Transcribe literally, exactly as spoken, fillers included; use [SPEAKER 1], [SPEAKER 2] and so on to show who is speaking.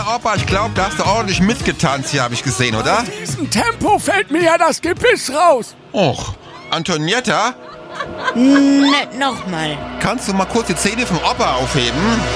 [SPEAKER 1] Opa, ich glaube, da hast du ordentlich mitgetanzt hier, habe ich gesehen, oder?
[SPEAKER 2] In diesem Tempo fällt mir ja das Gebiss raus.
[SPEAKER 1] Och, Antonietta,
[SPEAKER 3] Nicht nochmal.
[SPEAKER 1] kannst du mal kurz die Zähne vom Opa aufheben?